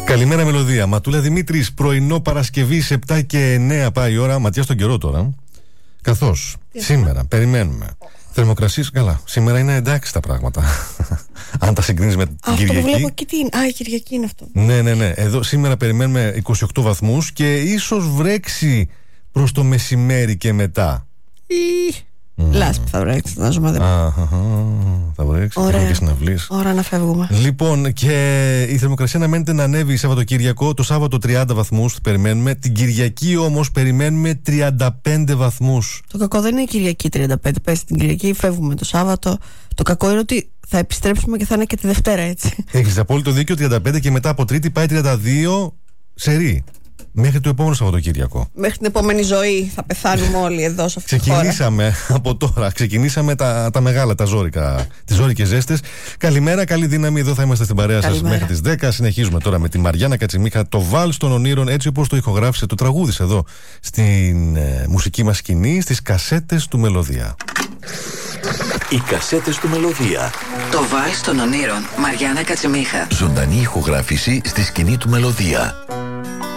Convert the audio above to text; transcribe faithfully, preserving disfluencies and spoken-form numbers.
Καλημέρα μελωδία. Ματούλα Δημήτρης, πρωινό Παρασκευή σε επτά και εννέα πάει η ώρα. Ματιά στον καιρό τώρα. Καθώς σήμερα περιμένουμε θερμοκρασίες. Καλά, σήμερα είναι εντάξει τα πράγματα. Αν τα συγκρίνεις με την αυτό Κυριακή. Αυτό βλέπω και τι είναι. Α, η Κυριακή είναι αυτό. Ναι, ναι, ναι. Εδώ σήμερα περιμένουμε είκοσι οκτώ βαθμούς και ίσως βρέξει προς το μεσημέρι και μετά. Mm. Λάσπη θα βρέξει, φαντάζομαι. Θα βρέξει. Ωραία. Και συναυλίες. Ώρα να φεύγουμε. Λοιπόν, και η θερμοκρασία αναμένεται να ανέβει Σαββατοκύριακο. Το Σάββατο τριάντα βαθμούς περιμένουμε. Την Κυριακή όμως περιμένουμε τριάντα πέντε βαθμούς. Το κακό δεν είναι η Κυριακή τριάντα πέντε. Πες την Κυριακή, φεύγουμε το Σάββατο. Το κακό είναι ότι θα επιστρέψουμε και θα είναι και τη Δευτέρα, έτσι. Έχεις απόλυτο δίκιο. τριάντα πέντε και μετά από Τρίτη πάει τριάντα δύο σερί. Μέχρι το επόμενο Σαββατοκύριακο. Μέχρι την επόμενη ζωή θα πεθάνουμε όλοι εδώ σε αυτή τη χώρα. Ξεκινήσαμε από τώρα. Ξεκινήσαμε τα, τα μεγάλα, τα ζόρικα, τις ζόρικες ζέστες. Καλημέρα, καλή δύναμη. Εδώ θα είμαστε στην παρέα σας μέχρι τις δέκα. Συνεχίζουμε τώρα με τη Μαριάννα Κατσιμίχα. Το Βάλς των Ονείρων, έτσι όπως το ηχογράφησε, το τραγούδισε εδώ στην ε, μουσική μας σκηνή, στις κασέτες του Μελωδία. Οι κασέτες του Μελωδία. Το Βάλς των Ονείρων, Μαριάννα Κατσιμίχα. Ζωντανή ηχογράφηση στη σκηνή του Μελωδία.